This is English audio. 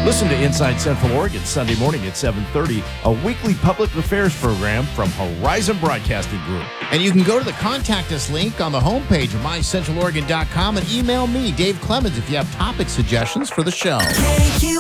Listen to Inside Central Oregon Sunday morning at 7:30, a weekly public affairs program from Horizon Broadcasting Group. And you can go to the Contact Us link on the homepage of mycentraloregon.com and email me, Dave Clemens, if you have topic suggestions for the show.